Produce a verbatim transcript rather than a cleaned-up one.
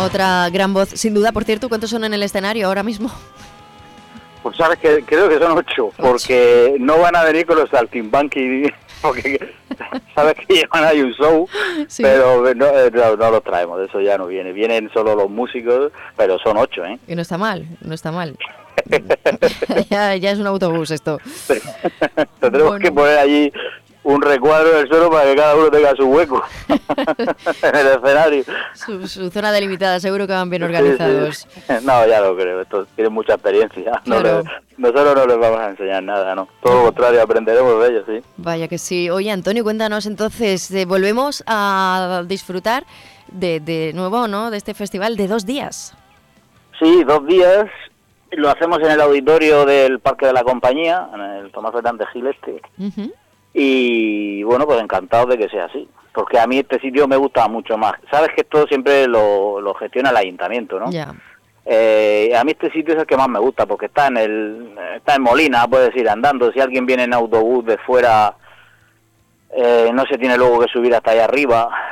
Otra gran voz, sin duda. Por cierto, ¿cuántos son en el escenario ahora mismo? Pues sabes que creo que son ocho, porque no van a venir con los saltimbanqui, porque sabes que llevan ahí un show, sí. pero no, no, no los traemos, eso ya no viene. Vienen solo los músicos, pero son ocho, ¿eh? Y no está mal, no está mal. ya, ya es un autobús esto. Tendremos bueno. que poner allí un recuadro del suelo para que cada uno tenga su hueco en el escenario. Su, su zona delimitada, seguro que van bien organizados. Sí, sí. No, ya lo creo, estos tienen mucha experiencia. No claro. les, nosotros no les vamos a enseñar nada, ¿no? Todo lo contrario, aprenderemos de ellos, sí. Vaya que sí. Oye, Antonio, cuéntanos entonces, eh, volvemos a disfrutar de, de nuevo, ¿no?, de este festival de dos días. Sí, dos días. Lo hacemos en el auditorio del Parque de la Compañía, en el Tomás Fernández Gil este. Uh-huh. Y bueno, pues encantado de que sea así, porque a mí este sitio me gusta mucho más. Sabes que esto siempre lo, lo gestiona el ayuntamiento, ¿no? Ya. Yeah. Eh, a mí este sitio es el que más me gusta, porque está en el está en Molina, puedes ir andando. Si alguien viene en autobús de fuera, eh, no se tiene luego que subir hasta allá arriba.